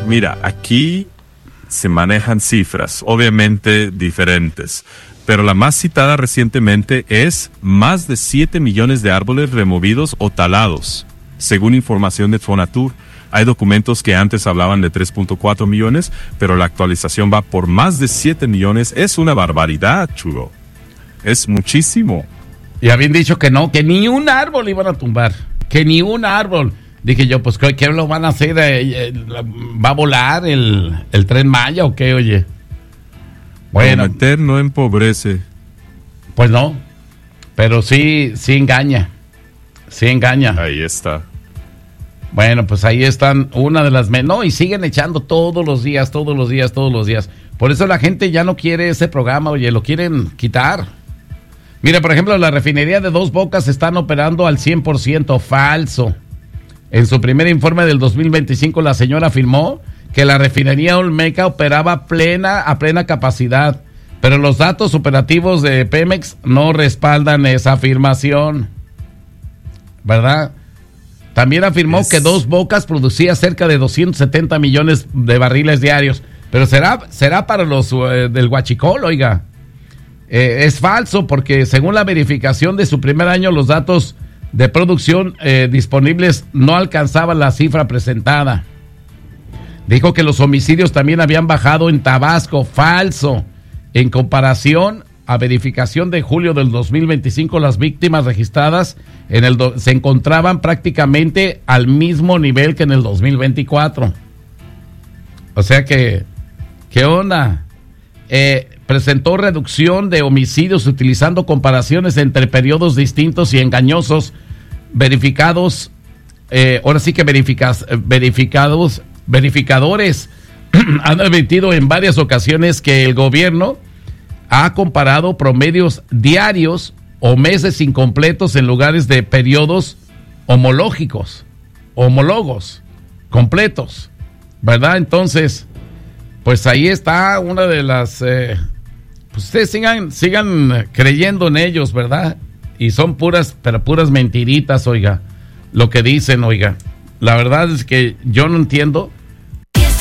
Mira, aquí se manejan cifras, obviamente diferentes, pero la más citada recientemente es más de 7 millones de árboles removidos o talados, según información de Fonatur. Hay documentos que antes hablaban de 3.4 millones, pero la actualización va por más de 7 millones. Es una barbaridad, chulo. Es muchísimo. Y habían dicho que no, que ni un árbol iban a tumbar, que ni un árbol. Dije yo, pues, ¿qué lo van a hacer? ¿Va a volar el Tren Maya o qué, oye? Bueno, prometer no empobrece. Pues no, pero sí engaña. Sí engaña. Ahí está. Bueno, pues ahí están una de las... No, y siguen echando todos los días. Por eso la gente ya no quiere ese programa, oye, lo quieren quitar. Mira, por ejemplo, la refinería de Dos Bocas están operando al 100%, falso. En su primer informe del 2025, la señora afirmó que la refinería Olmeca operaba a plena capacidad, pero los datos operativos de Pemex no respaldan esa afirmación, ¿verdad? También afirmó que Dos Bocas producía cerca de 270 millones de barriles diarios, pero será para los del Huachicol, oiga. Es falso porque según la verificación de su primer año, los datos de producción disponibles no alcanzaban la cifra presentada. Dijo que los homicidios también habían bajado en Tabasco, falso. En comparación a verificación de julio del 2025, las víctimas registradas se encontraban prácticamente al mismo nivel que en el 2024. O sea que, ¿qué onda? Presentó reducción de homicidios utilizando comparaciones entre periodos distintos y engañosos verificados. Ahora sí que verificadores han advertido en varias ocasiones que el gobierno ha comparado promedios diarios o meses incompletos en lugares de periodos homologos completos, ¿verdad? Entonces, pues ahí está una de las... pues ustedes sigan creyendo en ellos, ¿verdad? Y son puras mentiritas, oiga, lo que dicen, oiga. La verdad es que yo no entiendo